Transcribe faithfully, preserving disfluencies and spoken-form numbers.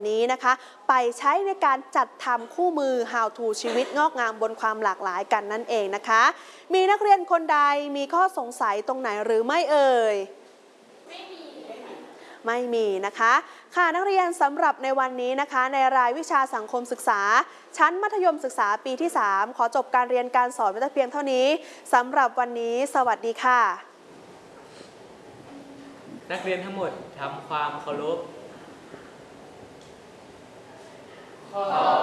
นี้นะคะไปใช้ในการจัดทำคู่มือ How to ชีวิตงอกงามบนความหลากหลายกันนั่นเองนะคะมีนักเรียนคนใดมีข้อสงสัยตรงไหนหรือไม่เอ่ยไม่มีไม่มีนะคะค่ะนักเรียนสำหรับในวันนี้นะคะในรายวิชาสังคมศึกษาชั้นมัธยมศึกษาปีที่สามขอจบการเรียนการสอนไว้แต่เพียงเท่านี้สำหรับวันนี้สวัสดีค่ะนักเรียนทั้งหมดทำความเคารพขอบ